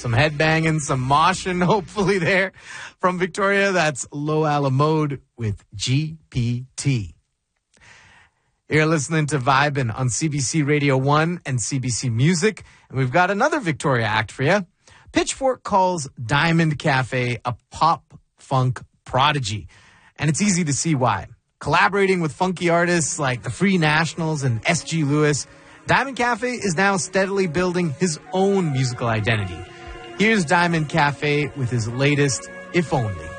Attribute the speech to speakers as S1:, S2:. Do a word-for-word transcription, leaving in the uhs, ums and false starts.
S1: Some headbanging, some moshing, hopefully there. From Victoria, that's Low Alamode with G P T. You're listening to Vibin' on C B C Radio one and C B C Music. And we've got another Victoria act for you. Pitchfork calls Diamond Cafe a pop-funk prodigy. And it's easy to see why. Collaborating with funky artists like the Free Nationals and S G Lewis, Diamond Cafe is now steadily building his own musical identity. Here's Diamond Cafe with his latest, If Only.